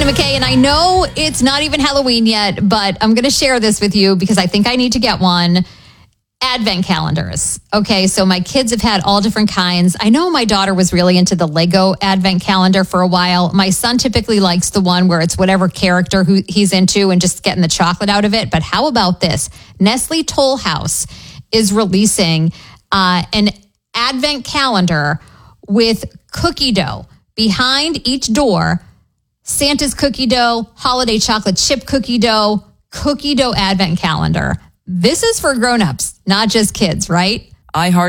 Hannah McKay, and I know it's not even Halloween yet, but I'm going to share this with you because I think I need to get one. Advent calendars. Okay, so my kids have had all different kinds. I know my daughter was really into the Lego Advent calendar for a while. My son typically likes the one where it's whatever character who he's into and just getting the chocolate out of it. But how about this? Nestle Toll House is releasing an Advent calendar with cookie dough behind each door. Santa's cookie dough, holiday chocolate chip cookie dough Advent calendar. This is for grown-ups, not just kids, right? iHeart